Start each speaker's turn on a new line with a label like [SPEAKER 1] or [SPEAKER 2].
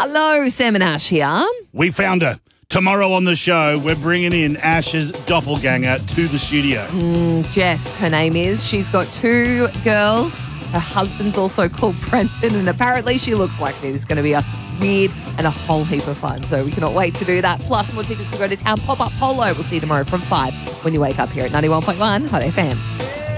[SPEAKER 1] Hello, Sam and Ash here.
[SPEAKER 2] We found her. Tomorrow on the show, we're bringing in Ash's doppelganger to the studio.
[SPEAKER 1] Jess, her name is. She's got 2 girls. Her husband's also called Brendan, and apparently she looks like me. It's going to be a weird and a whole heap of fun. So we cannot wait to do that. Plus more tickets to go to Town Pop-Up Polo. We'll see you tomorrow from 5 when you wake up here at 91.1 Hot FM.